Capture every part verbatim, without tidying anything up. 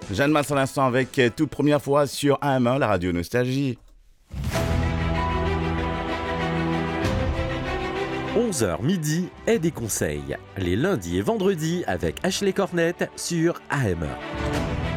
Jeanne Masse à l'instant avec toute première fois sur A M un, la radio Nostalgie. onze heures midi et des conseils. Les lundis et vendredis avec Ashley Cornette sur A M un.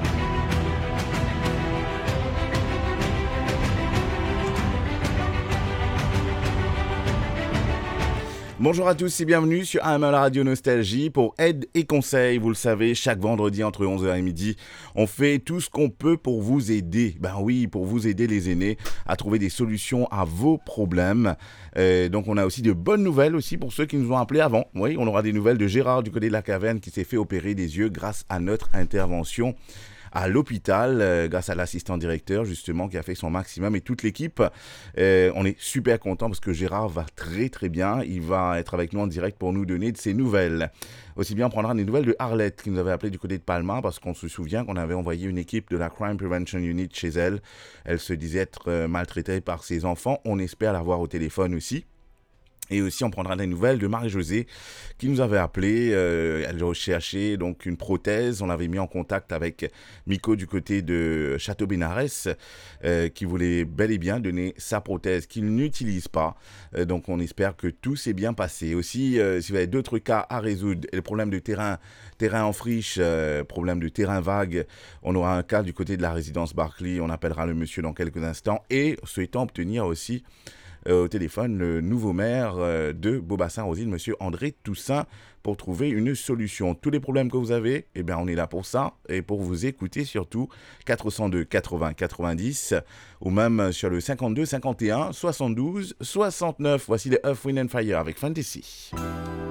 Bonjour à tous et bienvenue sur A M un, la radio Nostalgie pour aide et conseils. Vous le savez, chaque vendredi entre onze heures et midi, on fait tout ce qu'on peut pour vous aider. Ben oui, pour vous aider les aînés à trouver des solutions à vos problèmes. Euh, donc on a aussi de bonnes nouvelles aussi pour ceux qui nous ont appelés avant. Oui, on aura des nouvelles de Gérard du côté de la Caverne qui s'est fait opérer des yeux grâce à notre intervention à l'hôpital, euh, grâce à l'assistant directeur justement qui a fait son maximum et toute l'équipe. Euh, on est super content parce que Gérard va très très bien. Il va être avec nous en direct pour nous donner de ses nouvelles. Aussi bien, on prendra des nouvelles de Arlette qui nous avait appelé du côté de Palma parce qu'on se souvient qu'on avait envoyé une équipe de la Crime Prevention Unit chez elle. Elle se disait être euh, maltraitée par ses enfants. On espère la voir au téléphone aussi. Et aussi, on prendra des nouvelles de Marie-Josée qui nous avait appelé. Euh, elle recherchait donc une prothèse. On l'avait mis en contact avec Miko du côté de Château-Bénarès euh, qui voulait bel et bien donner sa prothèse qu'il n'utilise pas. Euh, donc, on espère que tout s'est bien passé. Aussi, euh, si vous avez d'autres cas à résoudre, le problème de terrain, terrain en friche, euh, problème de terrain vague, on aura un cas du côté de la résidence Barclay. On appellera le monsieur dans quelques instants. Et souhaitant obtenir aussi Euh, au téléphone le nouveau maire euh, de Beaubassin-Rosine, monsieur André Toussaint, pour trouver une solution. Tous les problèmes que vous avez, eh bien, on est là pour ça et pour vous écouter surtout. quatre cent deux quatre-vingts quatre-vingt-dix ou même sur le cinquante-deux cinquante et un soixante-douze soixante-neuf. Voici les Earth, Wind and Fire avec Fantasy.